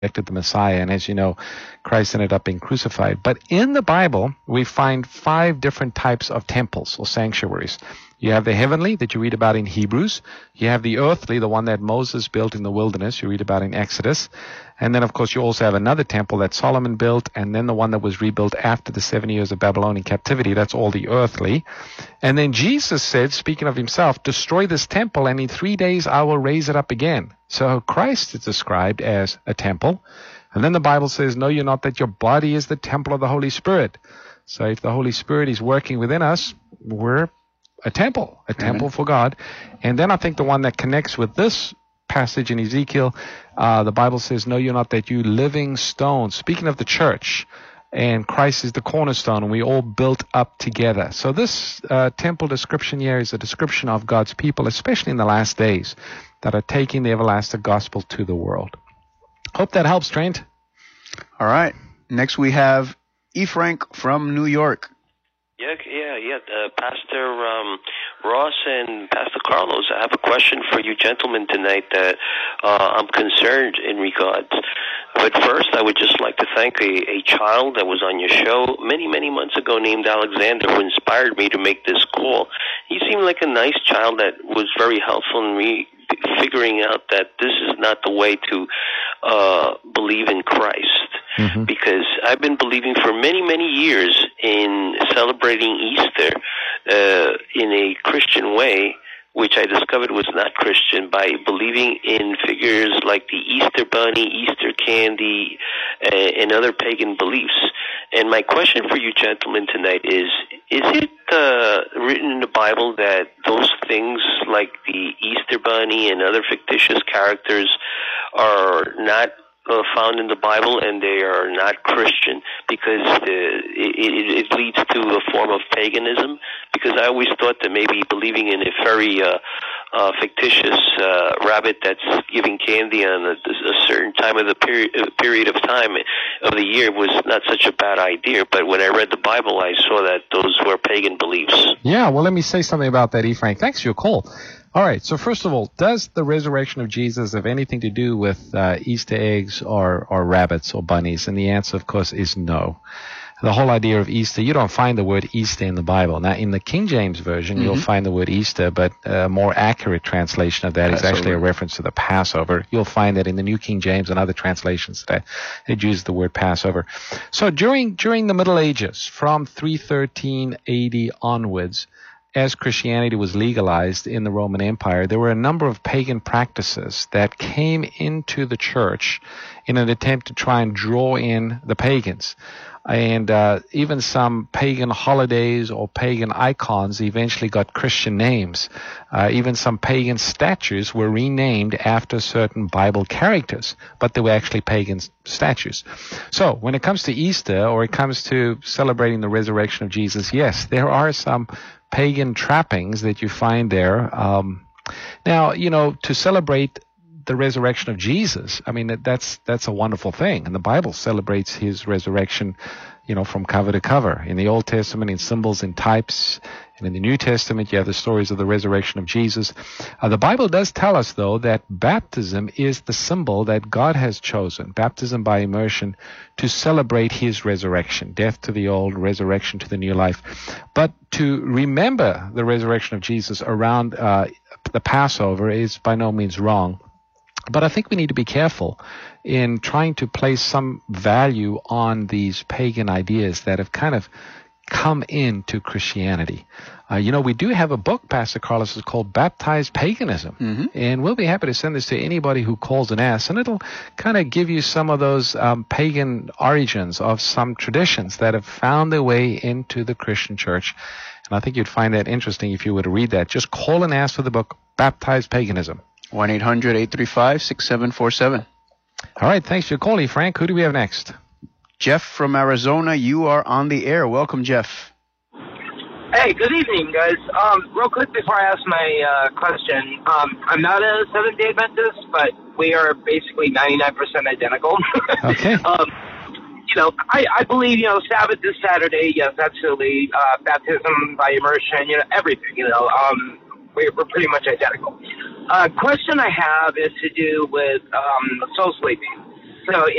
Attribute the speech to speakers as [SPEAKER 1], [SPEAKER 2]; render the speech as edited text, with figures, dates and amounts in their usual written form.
[SPEAKER 1] rejected the Messiah. And as you know, Christ ended up being crucified. But in the Bible, we find 5 different types of temples or sanctuaries. You have the heavenly that you read about in Hebrews. You have the earthly, the one that Moses built in the wilderness. You read about in Exodus. And then, of course, you also have another temple that Solomon built, and then the one that was rebuilt after the 70 years of Babylonian captivity. That's all the earthly. And then Jesus said, speaking of himself, destroy this temple, and in 3 days I will raise it up again. So Christ is described as a temple. And then the Bible says, know you not that your body is the temple of the Holy Spirit. So if the Holy Spirit is working within us, we're a temple for God. And then I think the one that connects with this passage in Ezekiel, the Bible says, know you not that you living stones. Speaking of the church, and Christ is the cornerstone, and we all built up together. So this temple description here is a description of God's people, especially in the last days, that are taking the everlasting gospel to the world. Hope that helps, Trent.
[SPEAKER 2] All right. Next we have E. Frank from New York.
[SPEAKER 3] Yeah. Pastor Ross and Pastor Carlos, I have a question for you gentlemen tonight that I'm concerned in regards. But first, I would just like to thank a child that was on your show many, many months ago named Alexander, who inspired me to make this call. He seemed like a nice child that was very helpful in me figuring out that this is not the way to believe in Christ. Mm-hmm. Because I've been believing for many, many years in celebrating Easter in a Christian way, which I discovered was not Christian, by believing in figures like the Easter Bunny, Easter candy, and other pagan beliefs. And my question for you gentlemen tonight is it written in the Bible that those things like the Easter Bunny and other fictitious characters are not found in the Bible and they are not Christian because it leads to a form of paganism? Because I always thought that maybe believing in a very fictitious rabbit that's giving candy on a certain time of the period of time of the year was not such a bad idea. But when I read the Bible, I saw that those were pagan beliefs.
[SPEAKER 1] Yeah, well, let me say something about that, E. Frank. Thanks for your call. All right, so first of all, does the resurrection of Jesus have anything to do with Easter eggs or rabbits or bunnies? And the answer, of course, is no. The whole idea of Easter, you don't find the word Easter in the Bible. Now, in the King James Version, mm-hmm. you'll find the word Easter, but a more accurate translation of that is actually a reference to the Passover. You'll find that in the New King James and other translations that it uses the word Passover. So during the Middle Ages, from 313 AD onwards, as Christianity was legalized in the Roman Empire, there were a number of pagan practices that came into the church in an attempt to try and draw in the pagans. And even some pagan holidays or pagan icons eventually got Christian names. Even some pagan statues were renamed after certain Bible characters, but they were actually pagan statues. So when it comes to Easter or it comes to celebrating the resurrection of Jesus, yes, there are some pagan trappings that you find there. Now, to celebrate the resurrection of Jesus, I mean, that's a wonderful thing. And the Bible celebrates his resurrection, from cover to cover. In the Old Testament, in symbols and types, and in the New Testament, you have the stories of the resurrection of Jesus. The Bible does tell us, though, that baptism is the symbol that God has chosen, baptism by immersion, to celebrate his resurrection, death to the old, resurrection to the new life. But to remember the resurrection of Jesus around the Passover is by no means wrong. But I think we need to be careful in trying to place some value on these pagan ideas that have kind of come into Christianity. We do have a book, Pastor Carlos, is called Baptized Paganism. Mm-hmm. And we'll be happy to send this to anybody who calls and asks. And it'll kind of give you some of those pagan origins of some traditions that have found their way into the Christian church. And I think you'd find that interesting if you were to read that. Just call and ask for the book, Baptized Paganism.
[SPEAKER 2] 1-800-835-6747.
[SPEAKER 1] All right, thanks for your call, Frank. Who do we have next?
[SPEAKER 2] Jeff from Arizona, you are on the air. Welcome, Jeff.
[SPEAKER 4] Hey, good evening, guys. Real quick before I ask my question, I'm not a Seventh-day Adventist, but we are basically 99% identical.
[SPEAKER 1] Okay.
[SPEAKER 4] I believe, Sabbath is Saturday. Yes, absolutely. Baptism by immersion, everything, we're pretty much identical. Question I have is to do with soul sleeping. So